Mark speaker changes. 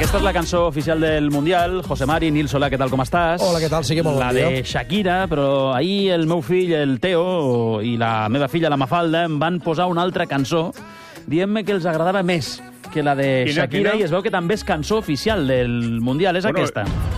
Speaker 1: Aquesta és la cançó oficial del Mundial. José Mari, Nil Solà, què tal, com estàs?
Speaker 2: Hola, què tal? Sí que molt bon dia.
Speaker 1: La de Shakira, però ahir el meu fill, el Teo, i la meva filla, la Mafalda, em van posar una altra cançó dient-me que els agradava més que la de Shakira, i es veu que també és cançó oficial del Mundial. És aquesta.